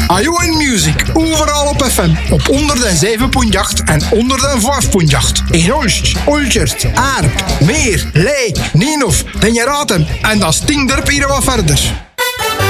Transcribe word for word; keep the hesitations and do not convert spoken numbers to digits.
Ajoin Music, overal op F M. Op honderdzeven komma acht en honderdvijf komma acht. In Olst, Olchert, Aarp, Meer, Lee, Nienhof, Den je raadt hem. En dat stinkt er hier wat verder.